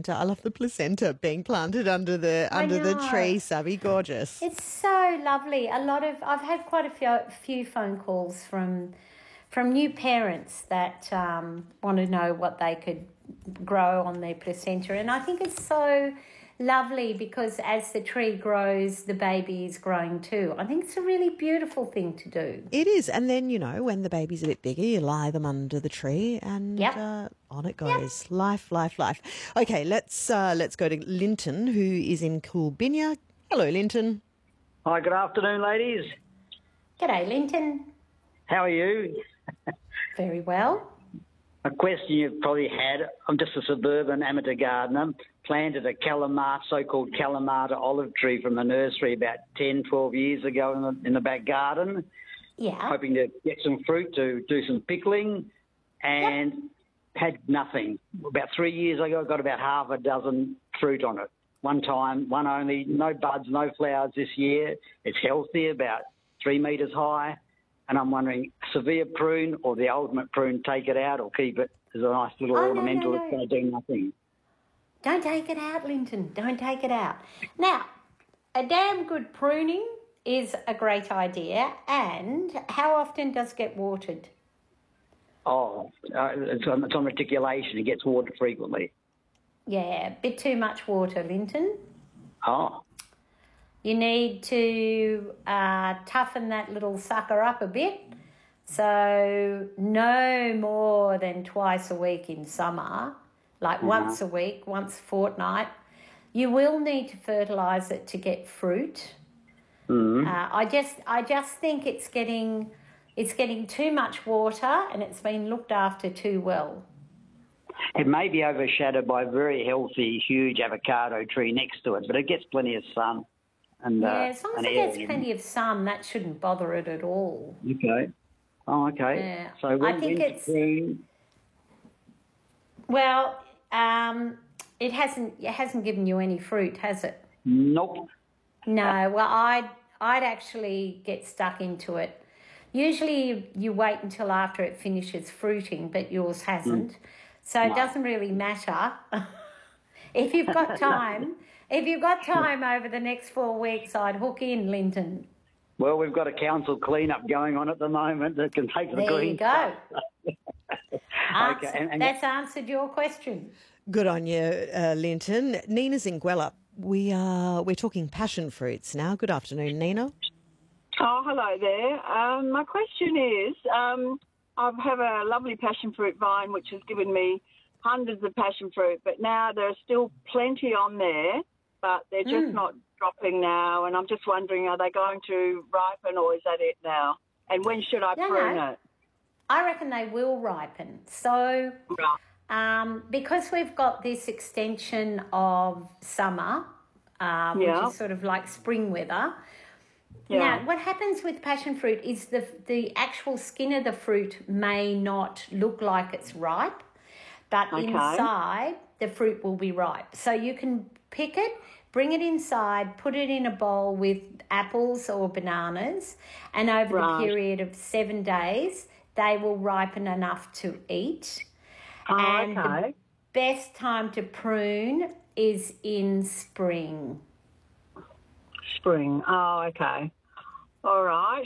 placenta. I love the placenta being planted under the tree, Sabby. Gorgeous. It's so lovely. I've had quite a few phone calls from new parents that want to know what they could grow on their placenta, and I think it's so lovely because as the tree grows, the baby is growing too. I think it's a really beautiful thing to do. It is, and then when the baby's a bit bigger, you lie them under the tree, and on it goes. Yep. Life. Okay, let's go to Linton, who is in Coolbinia. Hello, Linton. Hi, good afternoon, ladies. G'day, Linton. How are you? Very well. A question you've probably had. I'm just a suburban amateur gardener. Planted a so-called Kalamata olive tree from the nursery about 10, 12 years ago in the back garden. Yeah. Hoping to get some fruit to do some pickling, and had nothing. About 3 years ago, I got about half a dozen fruit on it. One only, no buds, no flowers this year. It's healthy, about 3 metres high. And I'm wondering, severe prune or the ultimate prune, take it out or keep it as a nice little ornamental that's going to do nothing? Don't take it out, Linton. Don't take it out. Now, a damn good pruning is a great idea. And how often does it get watered? It's on reticulation. It gets watered frequently. Yeah, a bit too much water, Linton. Oh. You need to toughen that little sucker up a bit. So no more than twice a week in summer, like once a week, once a fortnight. You will need to fertilise it to get fruit. Mm-hmm. I just think it's getting too much water and it's been looked after too well. It may be overshadowed by a very healthy, huge avocado tree next to it, but it gets plenty of sun. And, as long as it gets plenty of sun, that shouldn't bother it at all. Okay. Oh, okay. Yeah. So I think it's... Well, it hasn't given you any fruit, has it? Nope. No. Well, I'd actually get stuck into it. Usually you wait until after it finishes fruiting, but yours hasn't. So it doesn't really matter. If you've got time... If you've got time over the next 4 weeks, I'd hook in, Linton. Well, we've got a council clean-up going on at the moment that can take the green. There you go. That's answered your question. Good on you, Linton. Nina's in Gwelup. We're talking passion fruits now. Good afternoon, Nina. Oh, hello there. My question is, I have a lovely passion fruit vine which has given me hundreds of passion fruit, but now there are still plenty on there, but they're just not dropping now, and I'm just wondering, are they going to ripen or is that it now? And when should I prune it? I reckon they will ripen. So because we've got this extension of summer, which is sort of like spring weather, now what happens with passion fruit is the actual skin of the fruit may not look like it's ripe, but inside the fruit will be ripe. So you can pick it, bring it inside, put it in a bowl with apples or bananas, and over the period of 7 days, they will ripen enough to eat. And the best time to prune is in spring. Spring. Oh, okay. All right.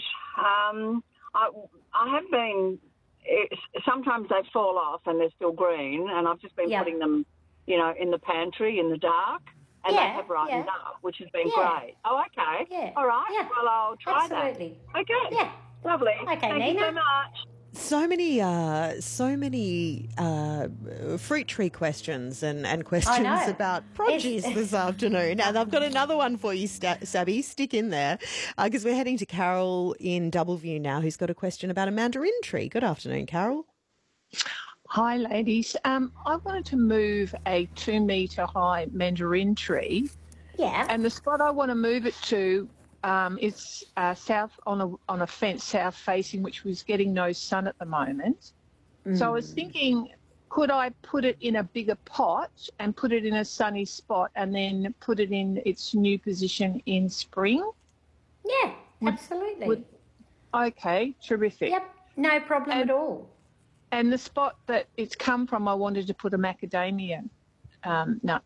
I have been... sometimes they fall off and they're still green, and I've just been putting them, in the pantry in the dark, and they have ripened up, which has been great. Oh, okay. Yeah. All right. Yeah. Well, I'll try that. Okay. Yeah. Lovely. Okay, Thank Nina. you so much. So many fruit tree questions and questions about produce this afternoon. And I've got another one for you, Sabby. Stick in there, because we're heading to Carol in Doubleview now, who's got a question about a mandarin tree. Good afternoon, Carol. Hi, ladies. I wanted to move a 2 metre high mandarin tree. Yeah. And the spot I want to move it to is south on a fence, south facing, which was getting no sun at the moment. So I was thinking, could I put it in a bigger pot and put it in a sunny spot and then put it in its new position in spring? Yeah, absolutely. Okay, terrific. Yep, no problem at all. And the spot that it's come from, I wanted to put a macadamia nut